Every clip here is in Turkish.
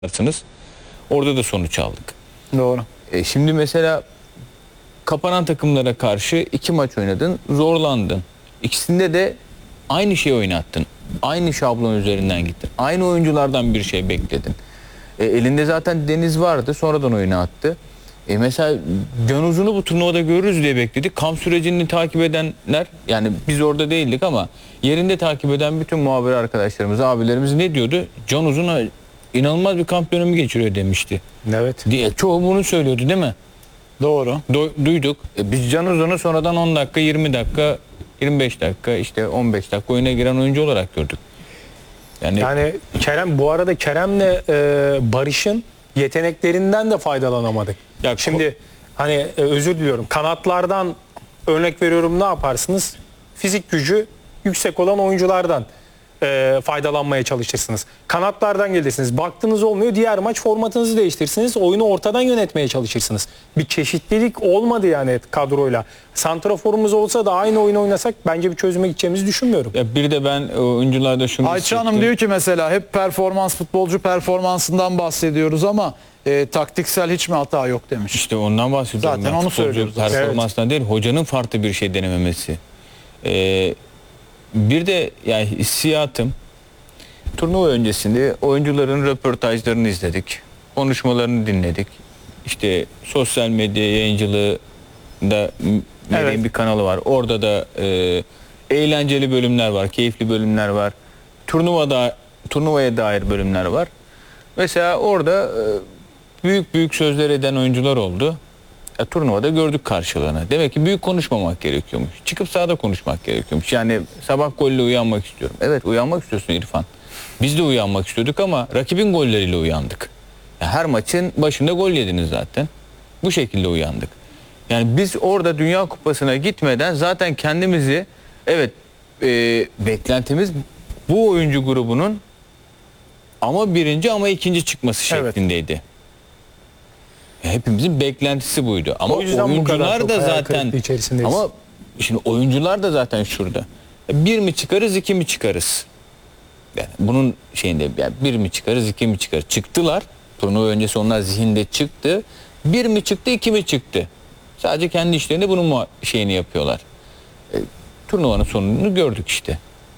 yaparsınız. Orada da sonuç aldık. Doğru. Şimdi mesela kapanan takımlara karşı 2 maç oynadın, zorlandın. İkisinde de aynı şeyi oynattın. Aynı şablon üzerinden gittin. Aynı oyunculardan bir şey bekledin. Elinde zaten Deniz vardı, sonradan oyuna attı. Mesela Can Uzun'u bu turnuvada görürüz diye bekledik. Kamp sürecini takip edenler, yani biz orada değildik ama yerinde takip eden bütün muhabir arkadaşlarımız, abilerimiz ne diyordu? Can Uzun'a inanılmaz bir kamp dönemi geçiriyor demişti. Evet. Diye çoğu bunu söylüyordu değil mi? Doğru. Duyduk. Biz Can Uzun'u sonradan 10 dakika, 20 dakika, 25 dakika, işte 15 dakika oyuna giren oyuncu olarak gördük. Yani Kerem, bu arada Kerem'le Barış'ın yeteneklerinden de faydalanamadık. Ya Şimdi hani özür diliyorum, kanatlardan örnek veriyorum, ne yaparsınız? Fizik gücü yüksek olan oyunculardan faydalanmaya çalışırsınız. Kanatlardan gelirsiniz. Baktınız olmuyor, diğer maç formatınızı değiştirirsiniz. Oyunu ortadan yönetmeye çalışırsınız. Bir çeşitlilik olmadı yani kadroyla. Santraforumuz olsa da aynı oyunu oynasak bence bir çözüme gideceğimizi düşünmüyorum. Ya bir de ben oyuncularda şunu Ayça Hanım diyor ki mesela hep futbolcu performansından bahsediyoruz ama taktiksel hiç mi hata yok demiş. İşte ondan bahsediyorum. Zaten onu Futbolcu söylüyoruz. performanstan değil, hocanın farklı bir şey denememesi. Bir de yani hissiyatım, turnuva öncesinde oyuncuların röportajlarını izledik. Konuşmalarını dinledik. İşte sosyal medya yayıncılığı da bir kanalı var. Orada da eğlenceli bölümler var, keyifli bölümler var. Turnuvaya dair bölümler var. Mesela orada büyük büyük sözler eden oyuncular oldu. Turnuvada gördük karşılığını. Demek ki büyük konuşmamak gerekiyormuş. Çıkıp sahada konuşmak gerekiyormuş. Yani sabah golle uyanmak istiyorum. Evet, uyanmak istiyorsun İrfan. Biz de uyanmak istiyorduk ama rakibin golleriyle uyandık. Her maçın başında gol yediniz zaten. Bu şekilde uyandık. Yani biz orada Dünya Kupası'na gitmeden zaten kendimizi, beklentimiz bu oyuncu grubunun ama birinci ama ikinci çıkması şeklindeydi. Hepimizin beklentisi buydu. Ama o yüzden oyuncular da zaten ama şimdi oyuncular da zaten şurada. Bir mi çıkarız, iki mi çıkarız? Yani bunun şeyinde yani bir mi çıkarız, iki mi çıkarız? Çıktılar. Turnuva öncesi onlar zihinde çıktı. Bir mi çıktı, iki mi çıktı? Sadece kendi işlerinde bunun şeyini yapıyorlar. Turnuvanın sonunu gördük işte.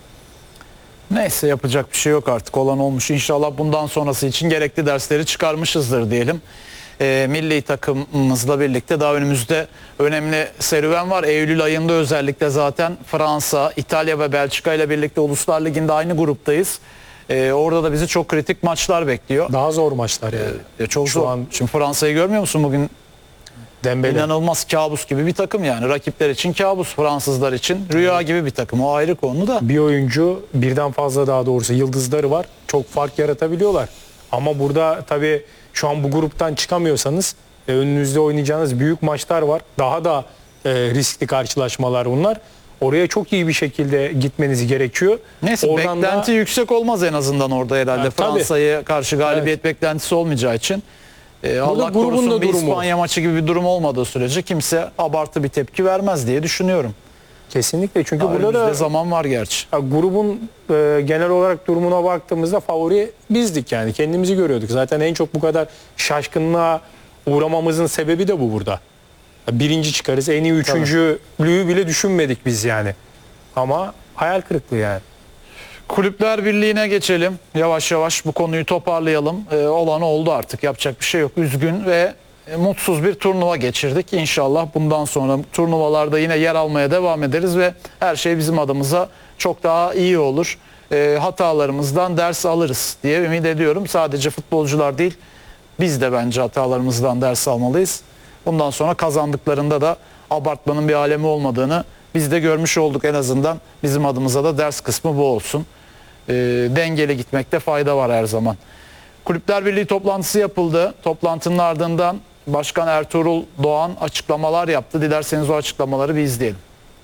Neyse, yapacak bir şey yok artık, olan olmuş. İnşallah bundan sonrası için gerekli dersleri çıkarmışızdır diyelim. Milli takımımızla birlikte daha önümüzde önemli serüven var. Eylül ayında özellikle zaten Fransa, İtalya ve Belçika ile birlikte Uluslar Ligi'nde aynı gruptayız. Orada da bizi çok kritik maçlar bekliyor. daha zor maçlar yani. Çok zor. Şimdi Fransa'yı görmüyor musun bugün? Dembele. İnanılmaz kabus gibi bir takım yani. Rakipler için kabus, Fransızlar için rüya gibi bir takım. O ayrı konu da. Bir oyuncu, birden fazla daha doğrusu yıldızları var. Çok fark yaratabiliyorlar. Ama burada tabii şu an bu gruptan çıkamıyorsanız önünüzde oynayacağınız büyük maçlar var. Daha da riskli karşılaşmalar bunlar. Oraya çok iyi bir şekilde gitmeniz gerekiyor. Neyse, oradan beklenti yüksek olmaz en azından orada herhalde. Fransa'ya karşı galibiyet beklentisi olmayacağı için. Allah korusun bir İspanya maçı gibi bir durum olmadığı sürece kimse abartı bir tepki vermez diye düşünüyorum. Kesinlikle, çünkü burada da zaman var gerçi. Grubun genel olarak durumuna baktığımızda favori bizdik yani. Kendimizi görüyorduk. Zaten en çok bu kadar şaşkınlığa uğramamızın sebebi de bu burada. Birinci çıkarız, en iyi üçüncülüğü bile düşünmedik biz yani. Ama hayal kırıklığı yani. Kulüpler Birliği'ne geçelim. Yavaş yavaş bu konuyu toparlayalım. Olan oldu artık. Yapacak bir şey yok. Üzgün ve mutsuz bir turnuva geçirdik. İnşallah bundan sonra turnuvalarda yine yer almaya devam ederiz ve her şey bizim adımıza çok daha iyi olur. Hatalarımızdan ders alırız diye ümit ediyorum. Sadece futbolcular değil, biz de bence hatalarımızdan ders almalıyız. Bundan sonra kazandıklarında da abartmanın bir alemi olmadığını biz de görmüş olduk. En azından bizim adımıza da ders kısmı bu olsun. Dengeli gitmekte fayda var her zaman. Kulüpler Birliği toplantısı yapıldı. Toplantının ardından Başkan Ertuğrul Doğan açıklamalar yaptı. Dilerseniz o açıklamaları bir izleyelim.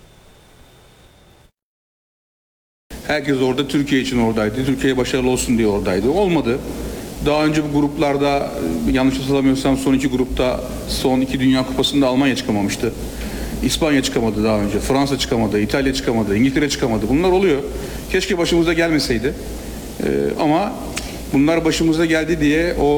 Herkes orada Türkiye için oradaydı. Türkiye başarılı olsun diye oradaydı. Olmadı. Daha önce bu gruplarda, yanlış hatırlamıyorsam son iki grupta, son iki Dünya Kupası'nda Almanya çıkamamıştı. İspanya çıkamadı daha önce. Fransa çıkamadı, İtalya çıkamadı, İngiltere çıkamadı. Bunlar oluyor. Keşke başımıza gelmeseydi. Ama Bunlar başımıza geldi diye o